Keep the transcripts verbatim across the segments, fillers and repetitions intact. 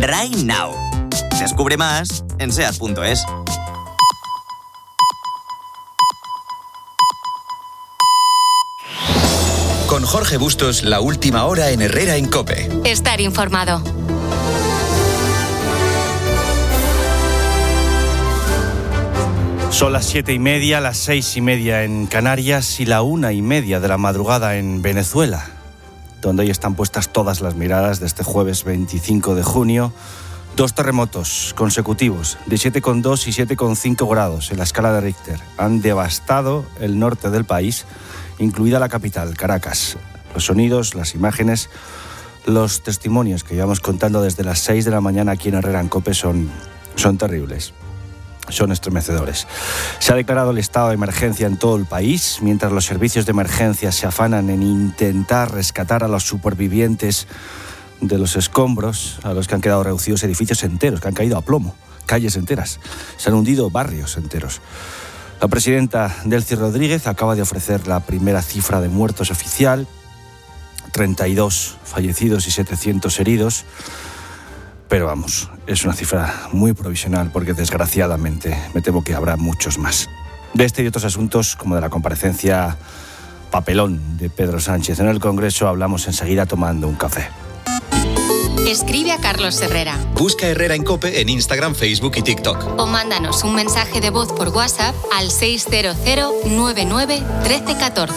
right now. Descubre más en seat punto es. Con Jorge Bustos, la última hora en Herrera en COPE. Estar informado. Son las siete y media, las seis y media en Canarias y la una y media de la madrugada en Venezuela, donde hoy están puestas todas las miradas de este jueves veinticinco de junio. Dos terremotos consecutivos de siete coma dos y siete coma cinco grados en la escala de Richter han devastado el norte del país, incluida la capital, Caracas. Los sonidos, las imágenes, los testimonios que llevamos contando desde las seis de la mañana aquí en Herrera en COPE son, son terribles. Son estremecedores. Se ha declarado el estado de emergencia en todo el país, mientras los servicios de emergencia se afanan en intentar rescatar a los supervivientes de los escombros, a los que han quedado reducidos edificios enteros, que han caído a plomo, calles enteras. Se han hundido barrios enteros. La presidenta Delcy Rodríguez acaba de ofrecer la primera cifra de muertos oficial, treinta y dos fallecidos y setecientos heridos. Pero vamos, es una cifra muy provisional porque desgraciadamente me temo que habrá muchos más. De este y otros asuntos, como de la comparecencia papelón de Pedro Sánchez en el Congreso, hablamos enseguida tomando un café. Escribe a Carlos Herrera. Busca Herrera en COPE en Instagram, Facebook y TikTok. O mándanos un mensaje de voz por WhatsApp al seis cero cero nueve nueve uno tres uno cuatro.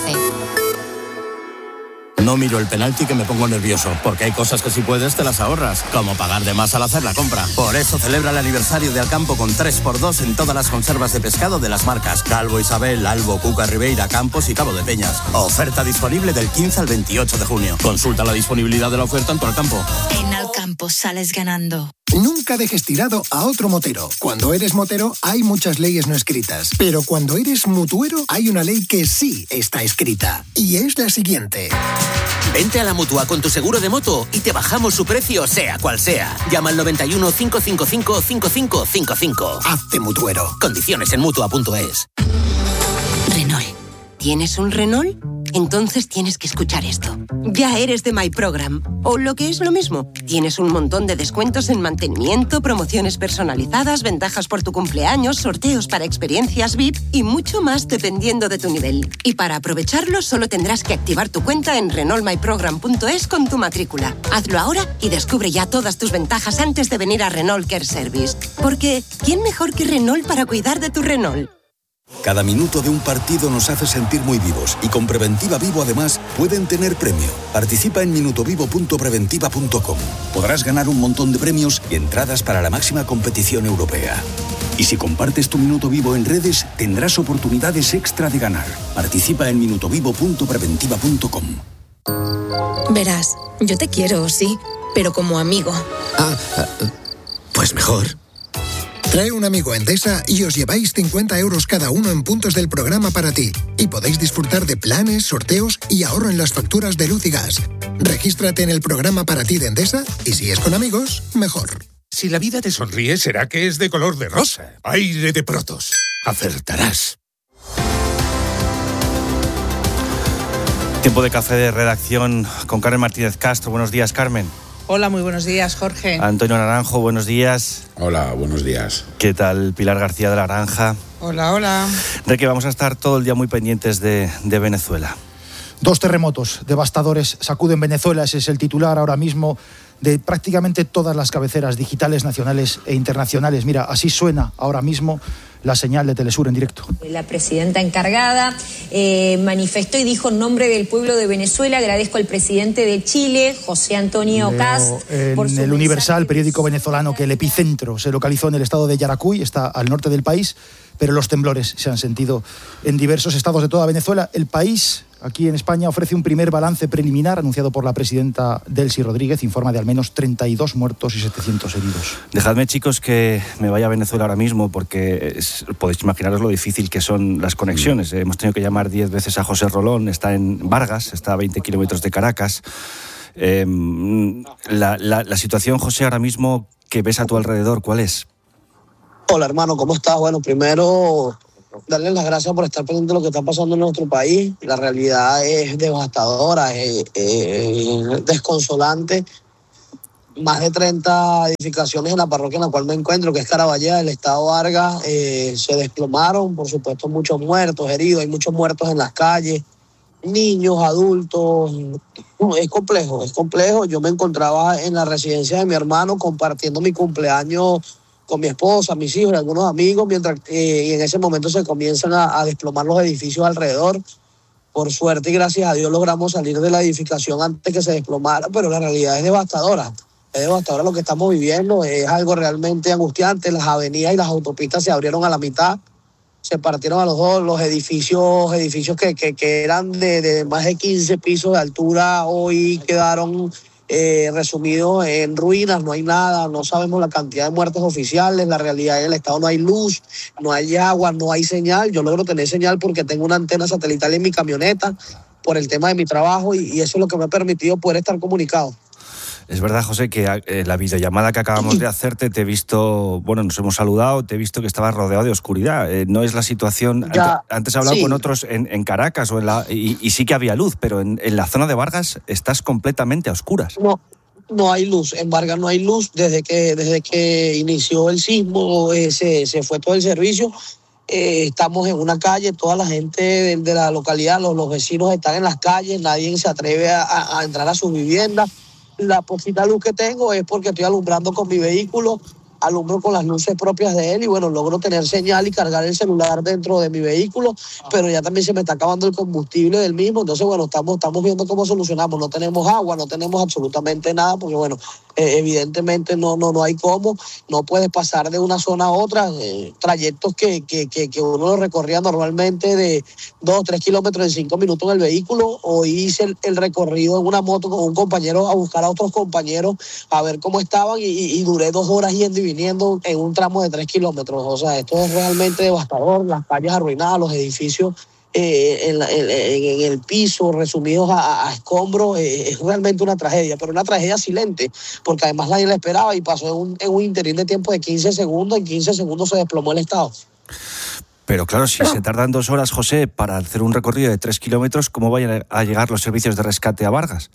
No miro el penalti que me pongo nervioso, porque hay cosas que si puedes te las ahorras, como pagar de más al hacer la compra. Por eso celebra el aniversario de Alcampo con tres por dos en todas las conservas de pescado de las marcas Calvo Isabel, Albo, Cuca, Ribeira, Campos y Cabo de Peñas. Oferta disponible del quince al veintiocho de junio. Consulta la disponibilidad de la oferta en tu Alcampo. En Alcampo sales ganando. Nunca dejes tirado a otro motero. Cuando eres motero hay muchas leyes no escritas, pero cuando eres mutuero hay una ley que sí está escrita, y es la siguiente. Vente a la Mutua con tu seguro de moto y te bajamos su precio sea cual sea. Llama al noventa y uno, cinco cinco cinco, cinco cinco cinco cinco. Hazte mutuero. Condiciones en mutua punto es. Renault. ¿Tienes un Renault? Entonces tienes que escuchar esto. Ya eres de My Program. O lo que es lo mismo, tienes un montón de descuentos en mantenimiento, promociones personalizadas, ventajas por tu cumpleaños, sorteos para experiencias V I P y mucho más dependiendo de tu nivel. Y para aprovecharlo solo tendrás que activar tu cuenta en renault my program punto es con tu matrícula. Hazlo ahora y descubre ya todas tus ventajas antes de venir a Renault Care Service. Porque, ¿quién mejor que Renault para cuidar de tu Renault? Cada minuto de un partido nos hace sentir muy vivos y con Preventiva Vivo además pueden tener premio. Participa en minutovivo punto preventiva punto com. Podrás ganar un montón de premios y entradas para la máxima competición europea. Y si compartes tu minuto vivo en redes, tendrás oportunidades extra de ganar. Participa en minutovivo punto preventiva punto com. Verás, yo te quiero, sí, pero como amigo. Ah, pues mejor. Trae un amigo a Endesa y os lleváis cincuenta euros cada uno en puntos del programa para ti. Y podéis disfrutar de planes, sorteos y ahorro en las facturas de luz y gas. Regístrate en el programa para ti de Endesa y si es con amigos, mejor. Si la vida te sonríe, será que es de color de rosa. Aire de Protos. Acertarás. Tiempo de café de redacción con Carmen Martínez Castro. Buenos días, Carmen. Hola, muy buenos días, Jorge. Antonio Naranjo, buenos días. Hola, buenos días. ¿Qué tal, Pilar García de la Granja? Hola, hola. De que vamos a estar todo el día muy pendientes de, de Venezuela. Dos terremotos devastadores sacuden Venezuela, ese es el titular ahora mismo de prácticamente todas las cabeceras digitales nacionales e internacionales. Mira, así suena ahora mismo la señal de Telesur en directo. La presidenta encargada eh, manifestó y dijo en nombre del pueblo de Venezuela, agradezco al presidente de Chile, José Antonio Kast. En por su el Universal, periódico venezolano, que el epicentro se localizó en el estado de Yaracuy, está al norte del país, pero los temblores se han sentido en diversos estados de toda Venezuela. El país, aquí en España, ofrece un primer balance preliminar anunciado por la presidenta Delcy Rodríguez, informa de al menos treinta y dos muertos y setecientos heridos. Dejadme, chicos, que me vaya a Venezuela ahora mismo, porque es, podéis imaginaros lo difícil que son las conexiones. Hemos tenido que llamar diez veces a José Rolón, está en Vargas, está a veinte kilómetros de Caracas. Eh, la, la, la situación, José, ahora mismo que ves a tu alrededor, ¿cuál es? Hola, hermano, ¿cómo estás? Bueno, primero, darles las gracias por estar pendiente de lo que está pasando en nuestro país. La realidad es devastadora, es, es desconsolante. más de treinta edificaciones en la parroquia en la cual me encuentro, que es Caraballeda, del estado Vargas, eh, se desplomaron, por supuesto muchos muertos, heridos, hay muchos muertos en las calles, niños, adultos. Es complejo, es complejo. Yo me encontraba en la residencia de mi hermano compartiendo mi cumpleaños con mi esposa, mis hijos y algunos amigos, mientras eh, y en ese momento se comienzan a, a desplomar los edificios alrededor. Por suerte y gracias a Dios logramos salir de la edificación antes que se desplomara, pero la realidad es devastadora. Es devastadora lo que estamos viviendo, es algo realmente angustiante. Las avenidas y las autopistas se abrieron a la mitad, se partieron a los dos, los edificios, edificios que, que, que eran de, de más de quince pisos de altura, hoy quedaron eh, resumidos en ruinas, no hay nada, no sabemos la cantidad de muertes oficiales, la realidad en el estado no hay luz, no hay agua, no hay señal. Yo logro tener señal porque tengo una antena satelital en mi camioneta por el tema de mi trabajo y, y eso es lo que me ha permitido poder estar comunicado. Es verdad, José, que eh, la videollamada que acabamos de hacerte, te he visto, bueno, nos hemos saludado, te he visto que estabas rodeado de oscuridad. Eh, no es la situación, ya, antes, antes he hablado sí. con otros en, en Caracas o en la, y, y sí que había luz, pero en, en la zona de Vargas estás completamente a oscuras. No, no hay luz, en Vargas no hay luz. Desde que, desde que inició el sismo eh, se, se fue todo el servicio. Eh, estamos en una calle, toda la gente de, de la localidad, los, los vecinos están en las calles, nadie se atreve a, a entrar a sus viviendas. La poquita luz que tengo es porque estoy alumbrando con mi vehículo, alumbro con las luces propias de él y bueno, logro tener señal y cargar el celular dentro de mi vehículo, pero ya también se me está acabando el combustible del mismo, entonces bueno, estamos, estamos viendo cómo solucionamos. No tenemos agua, no tenemos absolutamente nada, porque bueno, eh, evidentemente no, no, no hay cómo, no puedes pasar de una zona a otra, eh, trayectos que, que, que, que uno lo recorría normalmente de dos, tres kilómetros en cinco minutos en el vehículo, o hice el, el recorrido en una moto con un compañero a buscar a otros compañeros a ver cómo estaban y, y, y duré dos horas yendo y viniendo en un tramo de tres kilómetros. O sea, esto es realmente devastador, las calles arruinadas, los edificios eh, en, en, en el piso, resumidos a, a escombros, eh, es realmente una tragedia, pero una tragedia silente, porque además nadie la esperaba y pasó en un, en un interín de tiempo de quince segundos, en quince segundos se desplomó el estado. Pero claro, si se tardan dos horas, José, para hacer un recorrido de tres kilómetros, ¿cómo vayan a llegar los servicios de rescate a Vargas?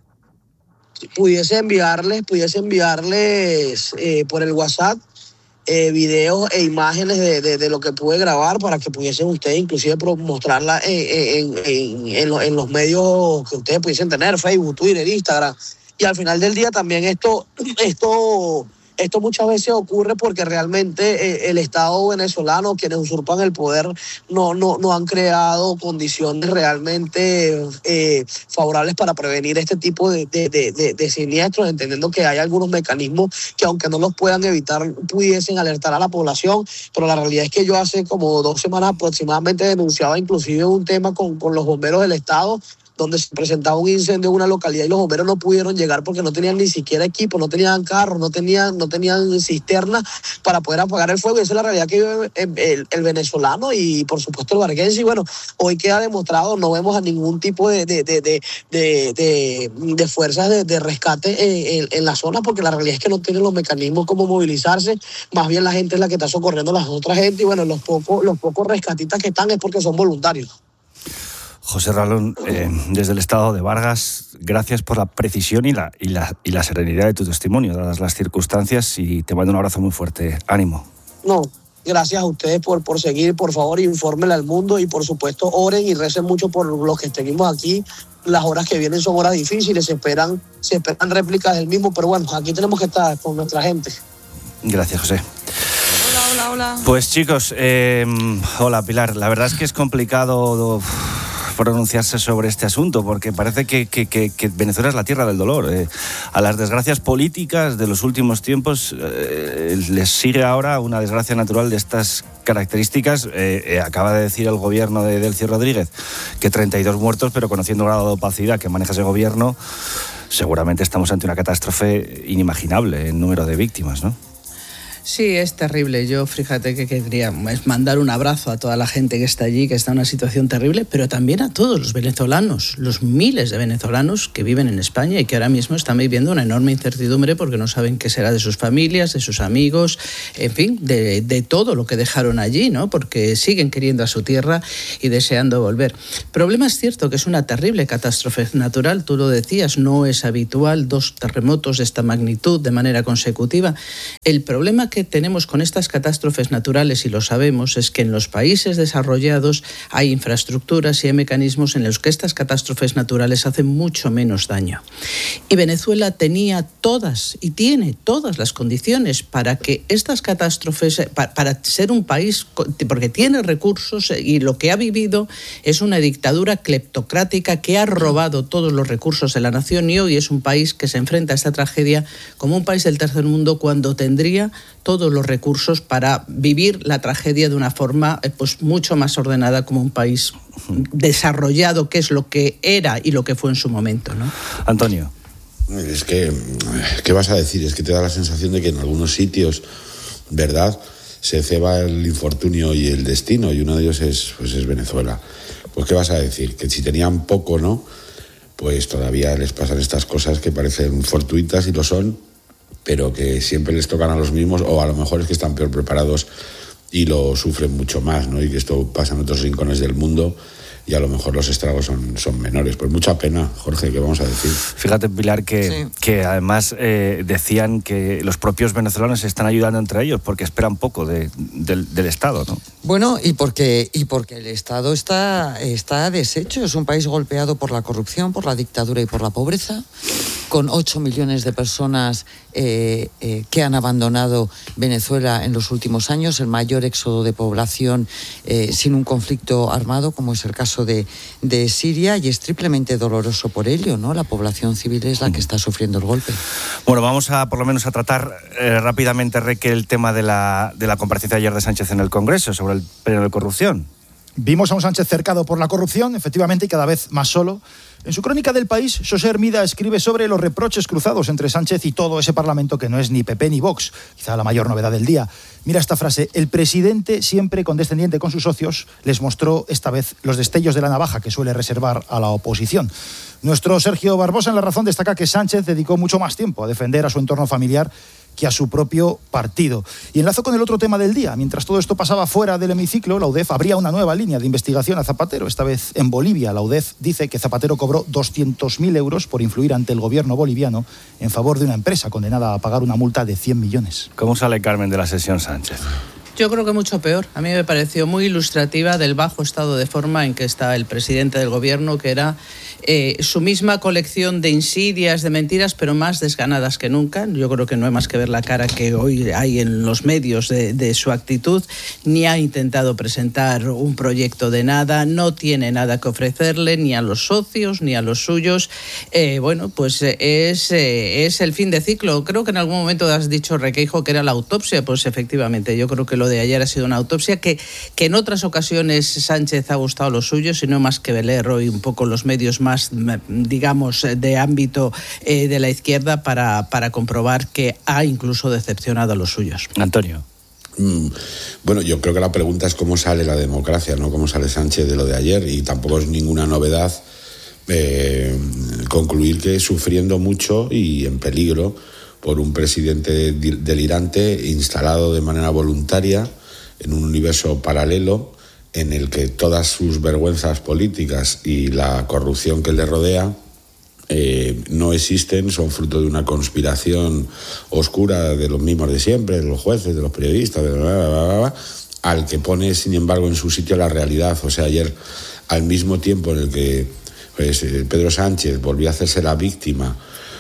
Pudiese enviarles, pudiese enviarles eh, por el WhatsApp eh, videos e imágenes de, de, de lo que pude grabar para que pudiesen ustedes inclusive mostrarla en, en, en, en, en los medios que ustedes pudiesen tener, Facebook, Twitter, Instagram. Y al final del día también esto, esto, esto muchas veces ocurre porque realmente eh, el Estado venezolano, quienes usurpan el poder, no, no, no han creado condiciones realmente eh, favorables para prevenir este tipo de, de, de, de, de siniestros, entendiendo que hay algunos mecanismos que aunque no los puedan evitar, pudiesen alertar a la población, pero la realidad es que yo hace como dos semanas aproximadamente denunciaba inclusive un tema con, con los bomberos del Estado, donde se presentaba un incendio en una localidad y los bomberos no pudieron llegar porque no tenían ni siquiera equipo, no tenían carros, no tenían, no tenían cisternas para poder apagar el fuego. Y esa es la realidad que vive el, el, el venezolano y por supuesto el varguense. Y bueno, hoy queda demostrado, no vemos a ningún tipo de, de, de, de, de, de, de fuerzas de, de rescate en, en la zona, porque la realidad es que no tienen los mecanismos como movilizarse, más bien la gente es la que está socorriendo a las otras gente y bueno, los pocos, los pocos rescatistas que están es porque son voluntarios. José Ralón, eh, desde el estado de Vargas, gracias por la precisión y la, y, la, y la serenidad de tu testimonio, dadas las circunstancias, y te mando un abrazo muy fuerte. Ánimo. No, gracias a ustedes por, por seguir, por favor, infórmenle al mundo y por supuesto oren y recen mucho por los que seguimos aquí. Las horas que vienen son horas difíciles, se esperan, se esperan réplicas del mismo, pero bueno, aquí tenemos que estar con nuestra gente. Gracias, José. Hola, hola, hola. Pues chicos, eh, hola Pilar, la verdad es que es complicado pronunciarse sobre este asunto porque parece que, que, que, que Venezuela es la tierra del dolor. Eh, a las desgracias políticas de los últimos tiempos eh, les sigue ahora una desgracia natural de estas características. Eh, eh, acaba de decir el gobierno de Delcy Rodríguez que treinta y dos muertos, pero conociendo el grado de opacidad que maneja ese gobierno, seguramente estamos ante una catástrofe inimaginable en número de víctimas, ¿no? Sí, es terrible. Yo, fíjate que quería mandar un abrazo a toda la gente que está allí, que está en una situación terrible, pero también a todos los venezolanos, los miles de venezolanos que viven en España y que ahora mismo están viviendo una enorme incertidumbre porque no saben qué será de sus familias, de sus amigos, en fin, de, de todo lo que dejaron allí, ¿no? Porque siguen queriendo a su tierra y deseando volver. El problema es cierto que es una terrible catástrofe natural, tú lo decías, no es habitual dos terremotos de esta magnitud de manera consecutiva. El problema que tenemos con estas catástrofes naturales, y lo sabemos, es que en los países desarrollados hay infraestructuras y hay mecanismos en los que estas catástrofes naturales hacen mucho menos daño. Y Venezuela tenía todas y tiene todas las condiciones para que estas catástrofes, para, para ser un país, porque tiene recursos y lo que ha vivido es una dictadura cleptocrática que ha robado todos los recursos de la nación y hoy es un país que se enfrenta a esta tragedia como un país del tercer mundo cuando tendría todos los recursos para vivir la tragedia de una forma pues mucho más ordenada como un país desarrollado, que es lo que era y lo que fue en su momento, ¿no? Antonio. Es que, ¿qué vas a decir? Es que te da la sensación de que en algunos sitios, ¿verdad?, se ceba el infortunio y el destino, y uno de ellos es, pues es Venezuela. Pues ¿qué vas a decir? Que si tenían poco, ¿no?, pues todavía les pasan estas cosas que parecen fortuitas y lo son, pero que siempre les tocan a los mismos, o a lo mejor es que están peor preparados y lo sufren mucho más, ¿no? Y que esto pasa en otros rincones del mundo y a lo mejor los estragos son, son menores. Pues mucha pena, Jorge, ¿qué vamos a decir? Fíjate, Pilar, que, sí. que además eh, decían que los propios venezolanos se están ayudando entre ellos porque esperan poco de, del, del Estado, ¿no? Bueno, y porque, y porque el Estado está, está deshecho. Es un país golpeado por la corrupción, por la dictadura y por la pobreza, con ocho millones de personas eh, eh, que han abandonado Venezuela en los últimos años, el mayor éxodo de población eh, sin un conflicto armado, como es el caso De, de Siria, y es triplemente doloroso por ello, ¿no? La población civil es la que está sufriendo el golpe. Bueno, vamos a por lo menos a tratar eh, rápidamente, Reque, el tema de la, de la comparecencia ayer de Sánchez en el Congreso sobre el pleno de corrupción. Vimos a un Sánchez cercado por la corrupción, efectivamente, y cada vez más solo. En su crónica del País, José Hermida escribe sobre los reproches cruzados entre Sánchez y todo ese Parlamento que no es ni P P ni Vox, quizá la mayor novedad del día. Mira esta frase: el presidente, siempre condescendiente con sus socios, les mostró esta vez los destellos de la navaja que suele reservar a la oposición. Nuestro Sergio Barbosa en La Razón destaca que Sánchez dedicó mucho más tiempo a defender a su entorno familiar que a su propio partido. Y enlazo con el otro tema del día. Mientras todo esto pasaba fuera del hemiciclo, la U D E F abría una nueva línea de investigación a Zapatero, esta vez en Bolivia. La U D E F dice que Zapatero cobró doscientos mil euros por influir ante el gobierno boliviano en favor de una empresa condenada a pagar una multa de cien millones. ¿Cómo sale, Carmen, de la sesión Sánchez? Yo creo que mucho peor. A mí me pareció muy ilustrativa del bajo estado de forma en que está el presidente del gobierno, que era eh, su misma colección de insidias, de mentiras, pero más desganadas que nunca. Yo creo que no hay más que ver la cara que hoy hay en los medios de, de su actitud. Ni ha intentado presentar un proyecto de nada, no tiene nada que ofrecerle ni a los socios ni a los suyos. Eh, bueno, pues es, eh, es el fin de ciclo. Creo que en algún momento has dicho, Requeijo, que era la autopsia. Pues efectivamente, yo creo que lo de ayer ha sido una autopsia que, que en otras ocasiones Sánchez ha gustado a los suyos, y no más que leer hoy un poco los medios más, digamos, de ámbito eh, de la izquierda para, para comprobar que ha incluso decepcionado a los suyos. Antonio. Mm, bueno, yo creo que la pregunta es cómo sale la democracia, no cómo sale Sánchez de lo de ayer, y tampoco es ninguna novedad eh, concluir que sufriendo mucho y en peligro por un presidente delirante instalado de manera voluntaria en un universo paralelo en el que todas sus vergüenzas políticas y la corrupción que le rodea eh, no existen, son fruto de una conspiración oscura de los mismos de siempre, de los jueces, de los periodistas, de bla, bla, bla, bla, al que pone, sin embargo, en su sitio la realidad. O sea, ayer, al mismo tiempo en el que pues, Pedro Sánchez volvió a hacerse la víctima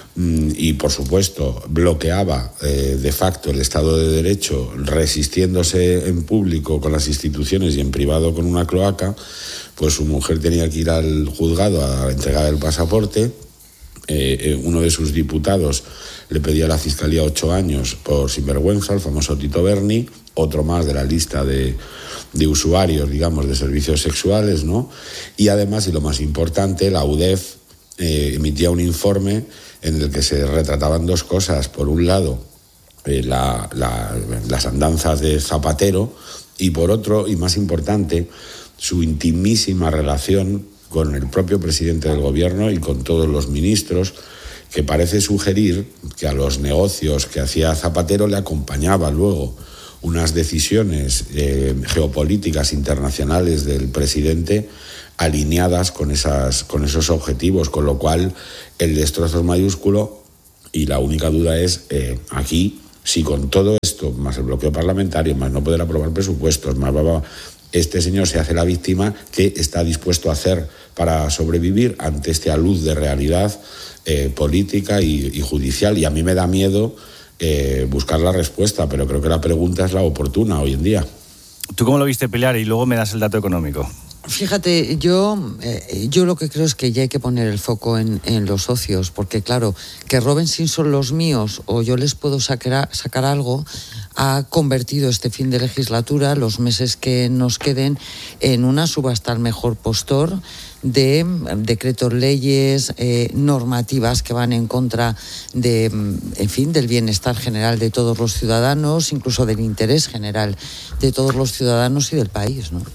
y, por supuesto, bloqueaba eh, de facto el Estado de Derecho, resistiéndose en público con las instituciones y en privado con una cloaca, pues su mujer tenía que ir al juzgado a entregar el pasaporte. Eh, eh, uno de sus diputados le pedía a la Fiscalía ocho años por sinvergüenza, el famoso Tito Berni, otro más de la lista de, de usuarios, digamos, de servicios sexuales, ¿no? Y además, y lo más importante, la U D E F eh, emitía un informe en el que se retrataban dos cosas. Por un lado, eh, la, la, las andanzas de Zapatero, y por otro, y más importante, su intimísima relación con el propio presidente del gobierno y con todos los ministros, que parece sugerir que a los negocios que hacía Zapatero le acompañaba luego unas decisiones eh, geopolíticas internacionales del presidente alineadas con, esas, con esos objetivos, con lo cual el destrozo es mayúsculo, y la única duda es eh, aquí, si con todo esto, más el bloqueo parlamentario, más no poder aprobar presupuestos, más va, este señor se hace la víctima, ¿qué está dispuesto a hacer para sobrevivir ante este alud de realidad eh, política y, y judicial? Y a mí me da miedo eh, buscar la respuesta, pero creo que la pregunta es la oportuna hoy en día. ¿Tú cómo lo viste, Pilar? Y luego me das el dato económico. Fíjate, yo, eh, yo lo que creo es que ya hay que poner el foco en, en los socios, porque claro, que roben sin son los míos o yo les puedo sacar, sacar algo, ha convertido este fin de legislatura, los meses que nos queden, en una subasta al mejor postor de decretos, leyes, eh, normativas que van en contra de, en fin, del bienestar general de todos los ciudadanos, incluso del interés general de todos los ciudadanos y del país, ¿no?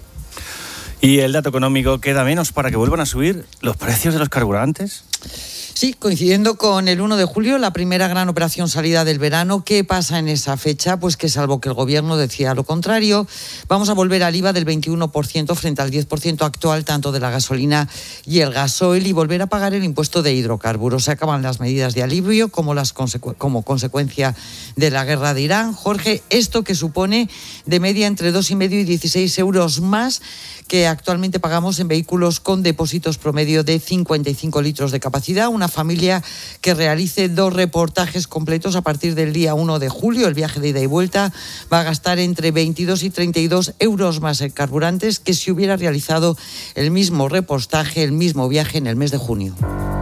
¿Y el dato económico queda menos para que vuelvan a subir los precios de los carburantes? Sí, coincidiendo con el uno de julio, la primera gran operación salida del verano. ¿Qué pasa en esa fecha? Pues que salvo que el gobierno decida lo contrario, vamos a volver al I V A del veintiuno por ciento frente al diez por ciento actual, tanto de la gasolina y el gasoil, y volver a pagar el impuesto de hidrocarburos. Se acaban las medidas de alivio como, las consecu- como consecuencia de la guerra de Irán. Jorge, esto que supone de media entre dos y medio y dieciséis euros más que actualmente pagamos en vehículos con depósitos promedio de cincuenta y cinco litros de capacidad. Una familia que realice dos reportajes completos a partir del día uno de julio, el viaje de ida y vuelta, va a gastar entre veintidós y treinta y dos euros más en carburantes que si hubiera realizado el mismo reportaje, el mismo viaje en el mes de junio.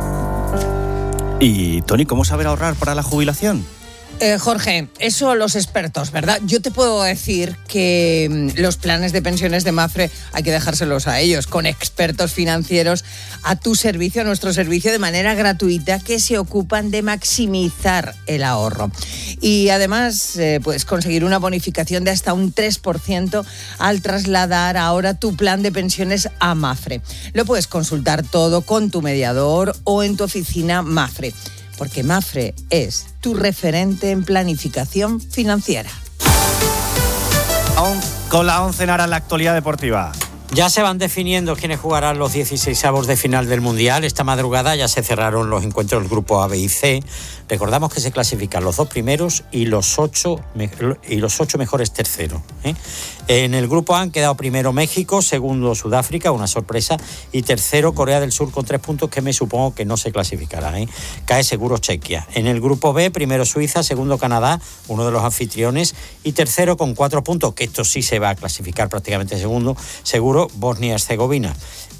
Y, Tony, ¿cómo saber ahorrar para la jubilación? Eh, Jorge, eso los expertos, ¿verdad? Yo te puedo decir que los planes de pensiones de Mapfre hay que dejárselos a ellos, con expertos financieros a tu servicio, a nuestro servicio, de manera gratuita, que se ocupan de maximizar el ahorro. Y además eh, puedes conseguir una bonificación de hasta un tres por ciento al trasladar ahora tu plan de pensiones a Mapfre. Lo puedes consultar todo con tu mediador o en tu oficina Mapfre, porque Mapfre es tu referente en planificación financiera. Con la once en Ara, la actualidad deportiva. Ya se van definiendo quiénes jugarán los dieciseisavos de final del Mundial. Esta madrugada ya se cerraron los encuentros del grupo A, B y C. Recordamos que se clasifican los dos primeros y los ocho, y los ocho mejores terceros, ¿eh? En el grupo A han quedado primero México, segundo Sudáfrica, una sorpresa, y tercero Corea del Sur con tres puntos, que me supongo que no se clasificará, ¿eh? Cae seguro Chequia. En el grupo B, primero Suiza, segundo Canadá, uno de los anfitriones, y tercero con cuatro puntos, que esto sí se va a clasificar prácticamente segundo, seguro Bosnia-Herzegovina,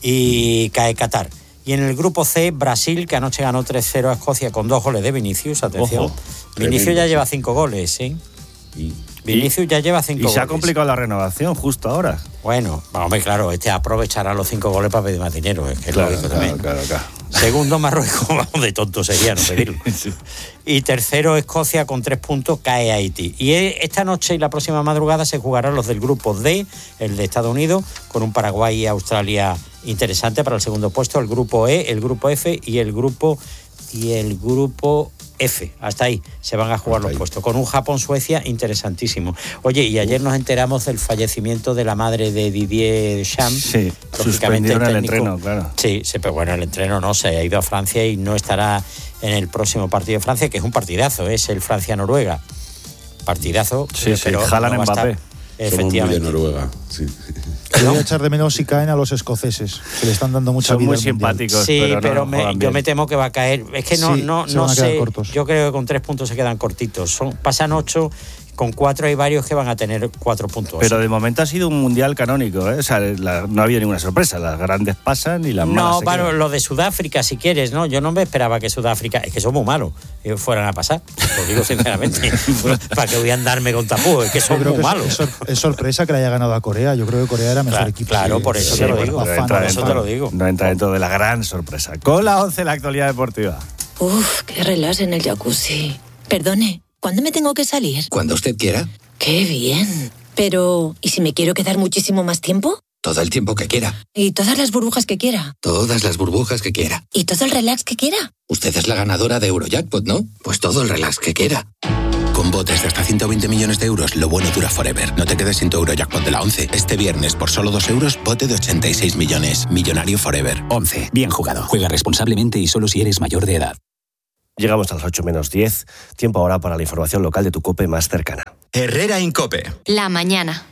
y cae Qatar. Y en el grupo C, Brasil, que anoche ganó tres cero a Escocia con dos goles de Vinicius, atención. Ojo, Vinicius tremendo, ya lleva cinco goles, ¿eh? Y, Vinicius ya lleva cinco goles. Y se ha complicado la renovación justo ahora. Bueno, hombre, claro, este aprovechará los cinco goles para pedir más dinero, es que es claro, lógico claro, también. Claro, claro. Segundo, Marruecos, vamos, de tonto sería no pedirlo. Sí, sí. Y tercero, Escocia, con tres puntos, cae Haití. Y esta noche y la próxima madrugada se jugarán los del grupo D, el de Estados Unidos, con un Paraguay y Australia interesante para el segundo puesto, el grupo E, el grupo F y el grupo y el grupo F. Hasta ahí se van a jugar Hasta los ahí. puestos, con un Japón-Suecia interesantísimo. Oye, y ayer nos enteramos del fallecimiento de la madre de Didier Deschamps. Sí, suspendieron el, el entreno, claro. Sí, sí, pero bueno, el entreno no, se ha ido a Francia y no estará en el próximo partido de Francia, que es un partidazo, es el Francia-Noruega. Partidazo. Sí, pero sí, Haaland, no Mbappé. Efectivamente. Somos muy de Noruega, sí. Voy a echar de menos si caen a los escoceses, que le están dando mucha Son vida. Muy simpáticos. Sí, pero, pero no me, yo me temo que va a caer. Es que no, sí, no, se no van a sé. quedar cortos. Yo creo que con tres puntos se quedan cortitos. Son, pasan ocho. Con cuatro hay varios que van a tener cuatro puntos. Pero de momento ha sido un mundial canónico, ¿eh? O sea, la, no ha habido ninguna sorpresa. Las grandes pasan y las malas No, se bueno, quedan. Lo de Sudáfrica, si quieres, ¿no? Yo no me esperaba que Sudáfrica, es que son muy malos, eh, fueran a pasar. Lo digo sinceramente. ¿Para qué voy a andarme con tapujos? Es que son muy que malos. Es, es, es sorpresa que le haya ganado a Corea. Yo creo que Corea era mejor claro, equipo. Claro, por eso sí, te lo bueno, digo. Afán, por afán, eso te lo digo. No entra dentro de la gran sorpresa. Con la once, la actualidad deportiva. Uf, qué relax en el jacuzzi. Perdone, ¿Cuándo me tengo que salir? Cuando usted quiera. ¡Qué bien! Pero, ¿y si me quiero quedar muchísimo más tiempo? Todo el tiempo que quiera. ¿Y todas las burbujas que quiera? Todas las burbujas que quiera. ¿Y todo el relax que quiera? Usted es la ganadora de Eurojackpot, ¿no? Pues todo el relax que quiera. Con botes de hasta ciento veinte millones de euros, lo bueno dura forever. No te quedes sin tu Eurojackpot de la once. Este viernes, por solo dos euros, bote de ochenta y seis millones. Millonario forever. once. Bien jugado. Juega responsablemente y solo si eres mayor de edad. Llegamos a las ocho menos diez. Tiempo ahora para la información local de tu COPE más cercana. Herrera Incope. La mañana.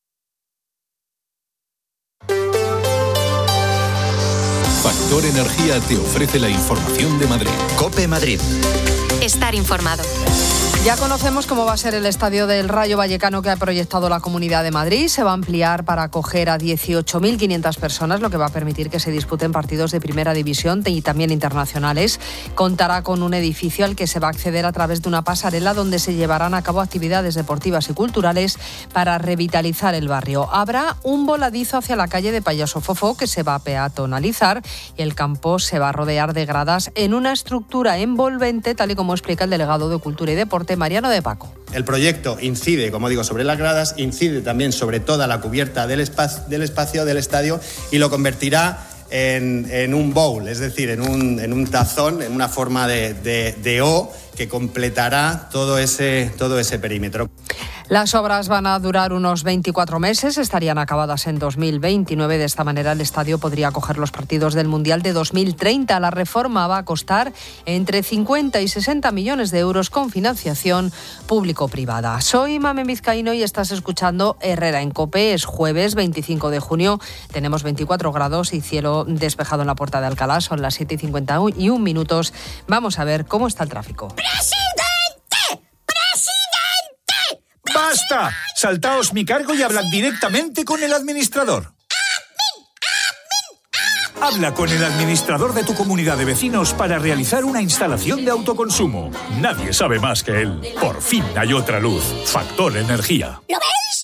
Factor Energía te ofrece la información de Madrid. COPE Madrid. Estar informado. Ya conocemos cómo va a ser el estadio del Rayo Vallecano que ha proyectado la Comunidad de Madrid. Se va a ampliar para acoger a dieciocho mil quinientas personas, lo que va a permitir que se disputen partidos de primera división y también internacionales. Contará con un edificio al que se va a acceder a través de una pasarela donde se llevarán a cabo actividades deportivas y culturales para revitalizar el barrio. Habrá un voladizo hacia la calle de Payaso Fofó que se va a peatonalizar y el campo se va a rodear de gradas en una estructura envolvente, tal y como explica el delegado de Cultura y Deporte, Mariano de Paco. El proyecto incide, como digo, sobre las gradas, incide también sobre toda la cubierta del espacio del, espacio del estadio y lo convertirá en, en un bowl, es decir, en un, en un tazón, en una forma de, de, de O que completará todo ese, todo ese perímetro. Las obras van a durar unos veinticuatro meses, estarían acabadas en dos mil veintinueve. De esta manera el estadio podría acoger los partidos del Mundial de dos mil treinta. La reforma va a costar entre cincuenta y sesenta millones de euros con financiación público-privada. Soy Mame Vizcaíno y estás escuchando Herrera en COPE. Es jueves veinticinco de junio, tenemos veinticuatro grados y cielo despejado en la Puerta de Alcalá. Son las siete y cincuenta y un minutos. Vamos a ver cómo está el tráfico. ¡Presidente! ¡Presidente! ¡Basta! Saltaos mi cargo y hablad directamente con el administrador. Habla con el administrador de tu comunidad de vecinos para realizar una instalación de autoconsumo. Nadie sabe más que él. Por fin hay otra luz. Factor Energía. ¿Lo veis?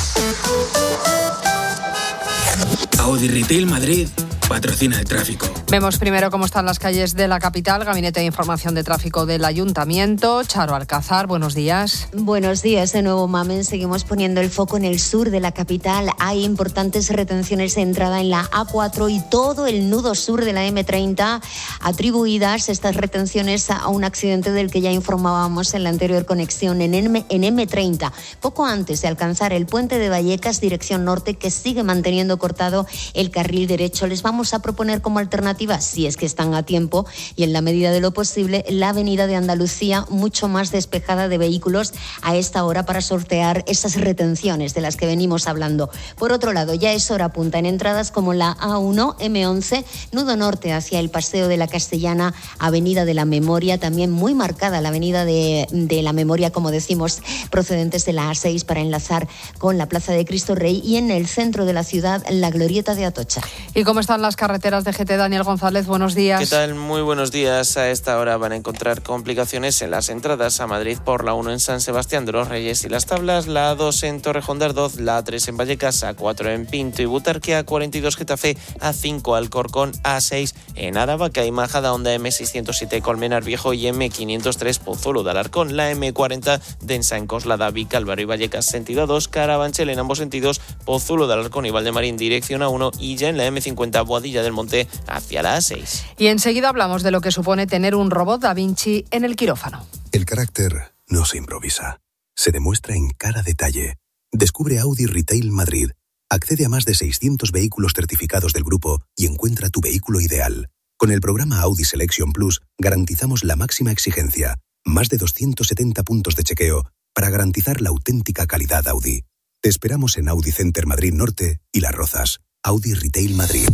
Audi Retail Madrid patrocina el tráfico. Vemos primero cómo están las calles de la capital. Gabinete de Información de Tráfico del Ayuntamiento. Charo Alcázar, buenos días. Buenos días de nuevo, Mamen. Seguimos poniendo el foco en el sur de la capital. Hay importantes retenciones de entrada en la A cuatro y todo el nudo sur de la eme treinta, atribuidas estas retenciones a un accidente del que ya informábamos en la anterior conexión en eme treinta, poco antes de alcanzar el puente de Vallecas, dirección norte, que sigue manteniendo cortado el carril derecho. Les vamos a proponer como alternativa, si es que están a tiempo y en la medida de lo posible, la avenida de Andalucía, mucho más despejada de vehículos a esta hora para sortear esas retenciones de las que venimos hablando. Por otro lado, ya es hora punta en entradas como la A uno, eme once, nudo norte hacia el Paseo de la Castellana, Avenida de la Memoria, también muy marcada la Avenida de, de la Memoria, como decimos, procedentes de la A seis para enlazar con la Plaza de Cristo Rey, y en el centro de la ciudad, la Glorieta de Atocha. ¿Y cómo están las carreteras de G T? Daniel González, buenos días. ¿Qué tal? Muy buenos días. A esta hora van a encontrar complicaciones en las entradas a Madrid por la uno en San Sebastián de los Reyes y Las Tablas, la A dos en Torrejón de Ardoz, la A tres en Vallecas, A cuatro en Pinto y Butarque, A cuarenta y dos Getafe, A cinco Alcorcón, A seis en Aravaca y Majada Honda, eme seiscientos siete Colmenar Viejo y eme quinientos tres Pozuelo de Alarcón, la eme cuarenta densa en Coslada, Vicálvaro y Vallecas, sentido A dos, Carabanchel en ambos sentidos, Pozuelo de Alarcón y Valdemarín, dirección A uno, y ya en la eme cincuenta Boadilla del Monte hacia la A seis. Y enseguida hablamos de lo que supone tener un robot Da Vinci en el quirófano. El carácter no se improvisa, se demuestra en cada detalle. Descubre Audi Retail Madrid. Accede a más de seiscientos vehículos certificados del grupo y encuentra tu vehículo ideal. Con el programa Audi Selection Plus garantizamos la máxima exigencia, más de doscientos setenta puntos de chequeo para garantizar la auténtica calidad Audi. Te esperamos en Audi Center Madrid Norte y Las Rozas. Audi Retail Madrid.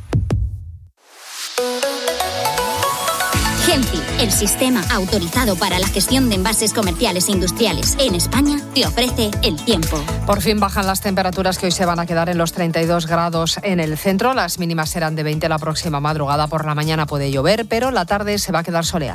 Genfi, el sistema autorizado para la gestión de envases comerciales e industriales en España, te ofrece el tiempo. Por fin bajan las temperaturas, que hoy se van a quedar en los treinta y dos grados en el centro. Las mínimas serán de veinte la próxima madrugada. Por la mañana puede llover, pero la tarde se va a quedar soleada.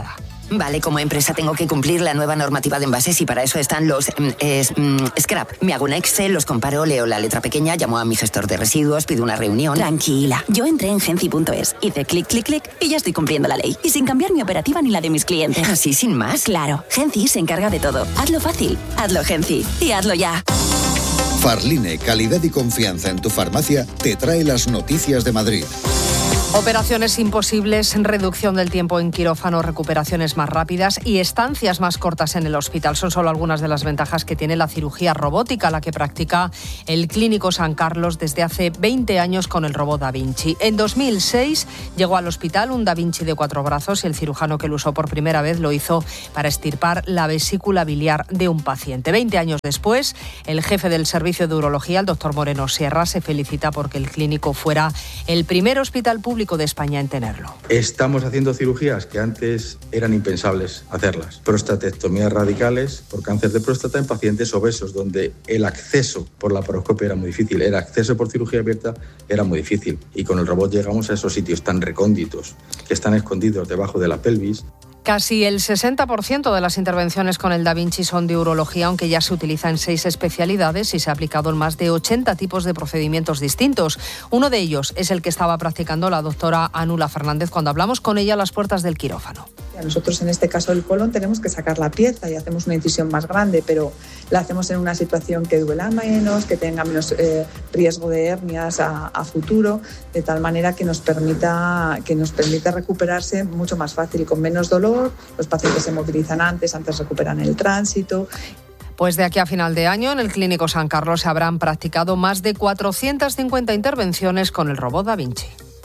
Vale, como empresa tengo que cumplir la nueva normativa de envases y para eso están los eh, es, mm, scrap. Me hago un Excel, los comparo, leo la letra pequeña, llamo a mi gestor de residuos, pido una reunión. Tranquila, yo entré en genci punto es, hice clic, clic, clic y ya estoy cumpliendo la ley. Y sin cambiar mi operativa ni la de mis clientes. ¿Así sin más? Claro, Genci se encarga de todo. Hazlo fácil, hazlo Genci y hazlo ya. Farline, calidad y confianza en tu farmacia, te trae las noticias de Madrid. Operaciones imposibles, reducción del tiempo en quirófano, recuperaciones más rápidas y estancias más cortas en el hospital. Son solo algunas de las ventajas que tiene la cirugía robótica, la que practica el Clínico San Carlos desde hace veinte años con el robot Da Vinci. En dos mil seis llegó al hospital un Da Vinci de cuatro brazos y el cirujano que lo usó por primera vez lo hizo para extirpar la vesícula biliar de un paciente. Veinte años después, el jefe del servicio de urología, el doctor Moreno Sierra, se felicita porque el clínico fuera el primer hospital público de España en tenerlo. Estamos haciendo cirugías que antes eran impensables hacerlas. Prostatectomías radicales por cáncer de próstata en pacientes obesos, donde el acceso por laparoscopia era muy difícil, el acceso por cirugía abierta era muy difícil. Y con el robot llegamos a esos sitios tan recónditos, que están escondidos debajo de la pelvis. Casi el sesenta por ciento de las intervenciones con el Da Vinci son de urología, aunque ya se utiliza en seis especialidades y se ha aplicado en más de ochenta tipos de procedimientos distintos. Uno de ellos es el que estaba practicando la doctora Anula Fernández cuando hablamos con ella a las puertas del quirófano. Nosotros en este caso del colon tenemos que sacar la pieza y hacemos una incisión más grande, pero la hacemos en una situación que duela menos, que tenga menos eh, riesgo de hernias a, a futuro, de tal manera que nos permita que nos permita recuperarse mucho más fácil y con menos dolor. Los pacientes se movilizan antes, antes recuperan el tránsito. Pues de aquí a final de año en el Clínico San Carlos se habrán practicado más de cuatrocientas cincuenta intervenciones con el robot Da Vinci.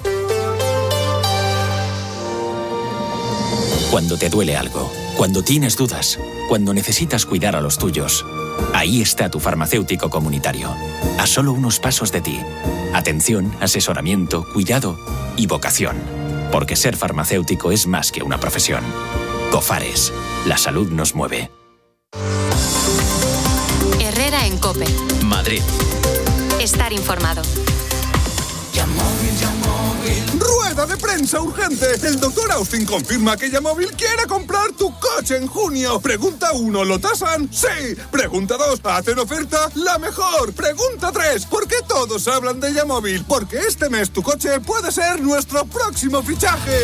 Cuando te duele algo, cuando tienes dudas, cuando necesitas cuidar a los tuyos, ahí está tu farmacéutico comunitario, a solo unos pasos de ti. Atención, asesoramiento, cuidado y vocación. Porque ser farmacéutico es más que una profesión. Cofares, la salud nos mueve. Herrera en COPE. Madrid. Estar informado. ¡Rueda de prensa urgente! El doctor Austin confirma que Yamóvil quiere comprar tu coche en junio. Pregunta uno, ¿lo tasan? ¡Sí! Pregunta dos, ¿hacen oferta? ¡La mejor! Pregunta tres, ¿por qué todos hablan de Yamóvil? Porque este mes tu coche puede ser nuestro próximo fichaje.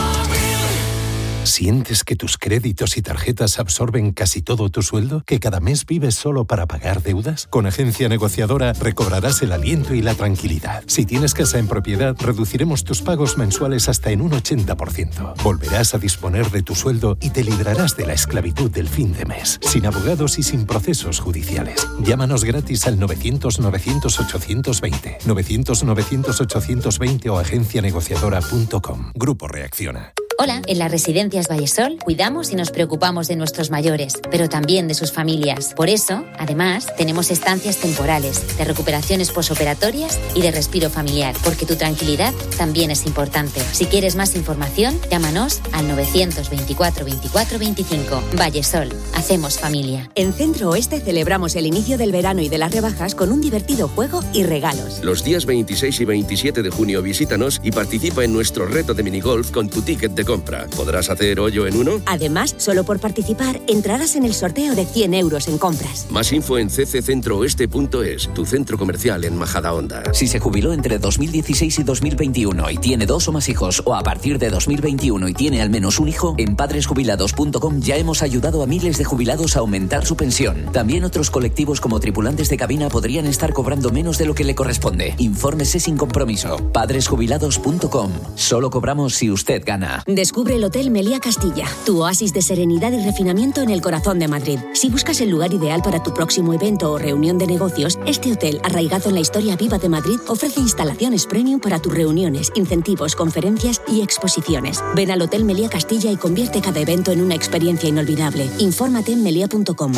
¿Sientes que tus créditos y tarjetas absorben casi todo tu sueldo? ¿Que cada mes vives solo para pagar deudas? Con Agencia Negociadora recobrarás el aliento y la tranquilidad. Si tienes casa en propiedad, reduciremos tus pagos mensuales hasta en un ochenta por ciento. Volverás a disponer de tu sueldo y te librarás de la esclavitud del fin de mes, sin abogados y sin procesos judiciales. Llámanos gratis al novecientos novecientos ochocientos veinte, novecientos novecientos ochocientos veinte o agencia negociadora punto com. Grupo Reacciona. Hola, en las residencias Vallesol cuidamos y nos preocupamos de nuestros mayores, pero también de sus familias. Por eso, además, tenemos estancias temporales, de recuperaciones posoperatorias y de respiro familiar, porque tu tranquilidad también es importante. Si quieres más información, llámanos al novecientos veinticuatro veinticuatro veinticinco. Vallesol, hacemos familia. En Centro Oeste celebramos el inicio del verano y de las rebajas con un divertido juego y regalos. Los días veintiséis y veintisiete de junio visítanos y participa en nuestro reto de minigolf con tu ticket de compra. ¿Podrás hacer hoyo en uno? Además, solo por participar entrarás en el sorteo de cien euros en compras. Más info en c c centro oeste punto es, tu centro comercial en Majadahonda. Si se jubiló entre dos mil dieciséis y dos mil veintiuno y tiene dos o más hijos, o a partir de dos mil veintiuno y tiene al menos un hijo, en padres jubilados punto com ya hemos ayudado a miles de jubilados a aumentar su pensión. También otros colectivos como tripulantes de cabina podrían estar cobrando menos de lo que le corresponde. Infórmese sin compromiso. padres jubilados punto com. Solo cobramos si usted gana. Descubre el Hotel Meliá Castilla, tu oasis de serenidad y refinamiento en el corazón de Madrid. Si buscas el lugar ideal para tu próximo evento o reunión de negocios, este hotel, arraigado en la historia viva de Madrid, ofrece instalaciones premium para tus reuniones, incentivos, conferencias y exposiciones. Ven al Hotel Meliá Castilla y convierte cada evento en una experiencia inolvidable. Infórmate en meliá punto com.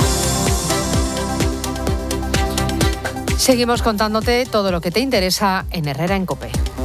Seguimos contándote todo lo que te interesa en Herrera en COPE.